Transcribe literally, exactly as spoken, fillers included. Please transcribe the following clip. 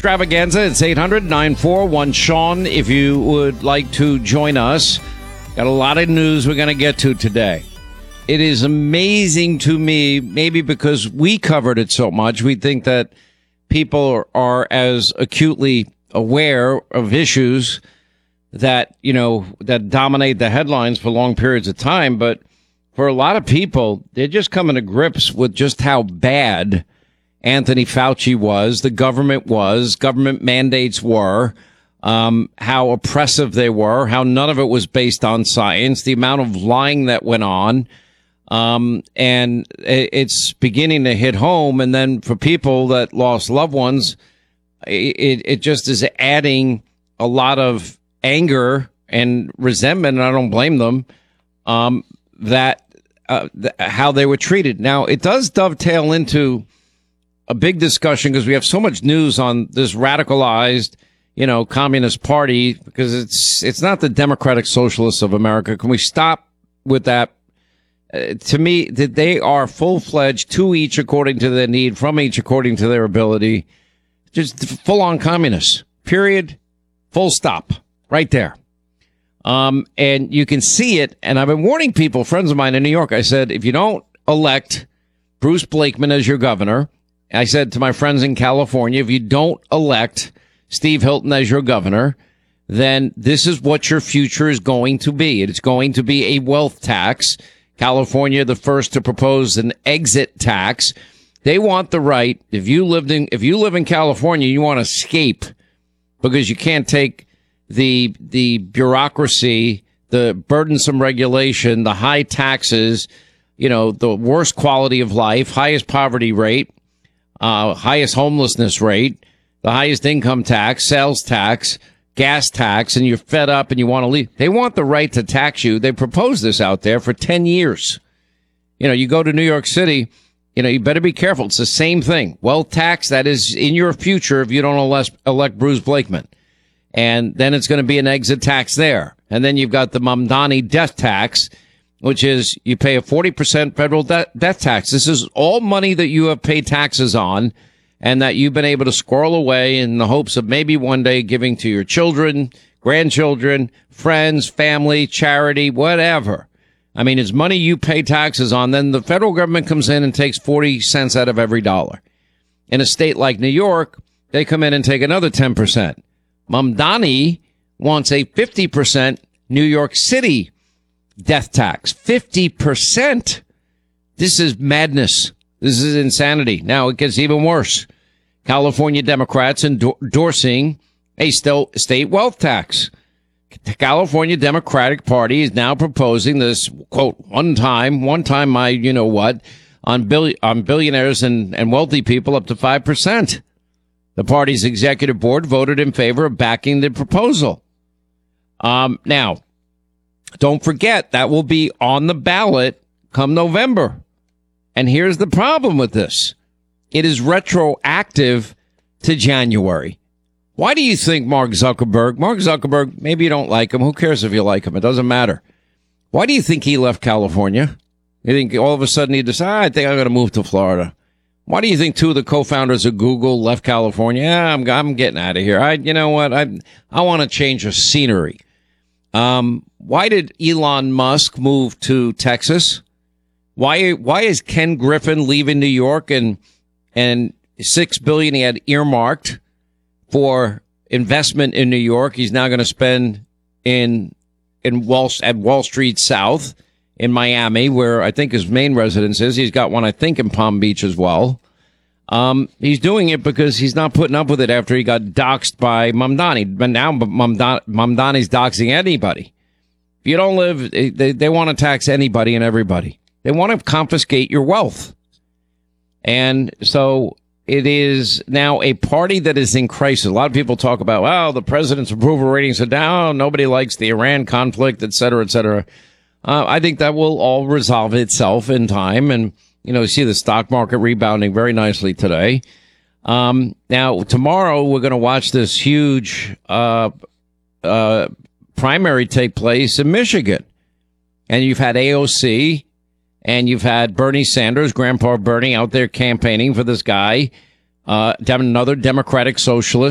Extravaganza. It's eight hundred nine four one Sean if you would like to join us. Got a lot of news we're going to get to today. It is amazing to me, maybe because we covered it so much, we think that people are, are as acutely aware of issues that, you know, that dominate the headlines for long periods of time. But for a lot of people, they're just coming to grips with just how bad Anthony Fauci was, the government was, government mandates were, um, how oppressive they were, how none of it was based on science, the amount of lying that went on. Um, and it's beginning to hit home. And then for people that lost loved ones, it, it just is adding a lot of anger and resentment. And I don't blame them, um, that, uh, th- how they were treated. Now, it does dovetail into a big discussion because we have so much news on this radicalized, you know, Communist Party, because it's, it's not the Democratic Socialists of America. Can we stop with that? Uh, to me, that they are full-fledged, to each according to their need, from each according to their ability, just full-on communists, period, full stop, right there. Um, and you can see it, and I've been warning people, friends of mine in New York, I said, if you don't elect Bruce Blakeman as your governor, I said to my friends in California, if you don't elect Steve Hilton as your governor, then this is what your future is going to be. It's going to be a wealth tax. California, the first to propose an exit tax. They want the right. If you lived in, if you live in California, you want to escape because you can't take the, the bureaucracy, the burdensome regulation, the high taxes, you know, the worst quality of life, highest poverty rate, uh, highest homelessness rate, the highest income tax, sales tax, gas tax, and you're fed up and you want to leave. They want the right to tax you. They proposed this out there for ten years. You know, you go to New York City, you know, you better be careful. It's the same thing. Wealth tax, that is in your future if you don't elect, elect Bruce Blakeman. And then it's going to be an exit tax there. And then you've got the Mamdani death tax, which is you pay a forty percent federal de- death tax. This is all money that you have paid taxes on, and that you've been able to squirrel away in the hopes of maybe one day giving to your children, grandchildren, friends, family, charity, whatever. I mean, it's money you pay taxes on. Then the federal government comes in and takes forty cents out of every dollar. In a state like New York, they come in and take another ten percent. Mamdani wants a fifty percent New York City death tax. fifty percent. This is madness. This is insanity. Now it gets even worse. California Democrats endorsing a state wealth tax. The California Democratic Party is now proposing this, quote, one time, one time my, you know what, on bill- on billionaires and, and wealthy people up to five percent. The party's executive board voted in favor of backing the proposal. Um, now, don't forget that will be on the ballot come November. And here's the problem with this. It is retroactive to January. Why do you think Mark Zuckerberg, Mark Zuckerberg, maybe you don't like him. Who cares if you like him? It doesn't matter. Why do you think he left California? You think all of a sudden he decided, I think I'm going to move to Florida. Why do you think two of the co-founders of Google left California? Yeah, I'm, I'm getting out of here. I, you know what? I, I want to change the scenery. Um, why did Elon Musk move to Texas? Why why is Ken Griffin leaving New York and and six billion he had earmarked for investment in New York? He's now going to spend in in Wall at Wall Street South in Miami, where I think his main residence is. He's got one, I think, in Palm Beach as well. Um, he's doing it because he's not putting up with it after he got doxxed by Mamdani. But now Mamdani, Mamdani's doxing anybody. If you don't live, they they want to tax anybody and everybody. They want to confiscate your wealth. And so it is now a party that is in crisis. A lot of people talk about, well, the president's approval ratings are down. Nobody likes the Iran conflict, et cetera, et cetera. Uh, I think that will all resolve itself in time. And, you know, you see the stock market rebounding very nicely today. Um, now, tomorrow, we're going to watch this huge uh, uh, primary take place in Michigan. And you've had A O C. And you've had Bernie Sanders, Grandpa Bernie, out there campaigning for this guy, uh, another Democratic socialist.